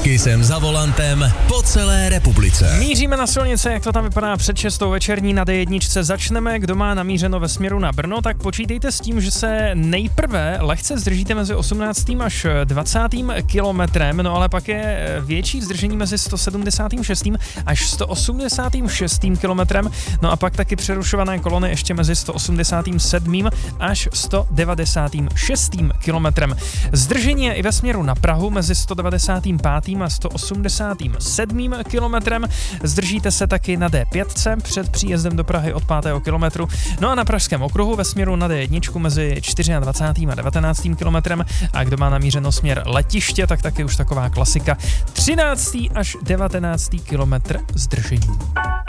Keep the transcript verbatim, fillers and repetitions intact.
Kissem za volantem po celé republice. Míříme na silnice, jak to tam vypadá před šestou večerní na dé jedna. Začneme, kdo má namířeno ve směru na Brno, tak počítejte s tím, že se nejprve lehce zdržíte mezi osmnáctým až dvacátým kilometrem, no ale pak je větší zdržení mezi sto sedmdesát šest až sto osmdesát šest kilometrem, no a pak taky přerušované kolony ještě mezi sto osmdesát sedm až sto devadesát šest kilometrem. Zdržení je i ve směru na Prahu mezi sto devadesát pět a sto osmdesát sedm kilometrem. Zdržíte se taky na dé pět před příjezdem do Prahy od pátého kilometru. No a na Pražském okruhu ve směru na dé jedna mezi dvacátým čtvrtým a devatenáctým kilometrem, a kdo má namířeno směr letiště, tak taky už taková klasika. třináctý až devatenáctý kilometr zdržení.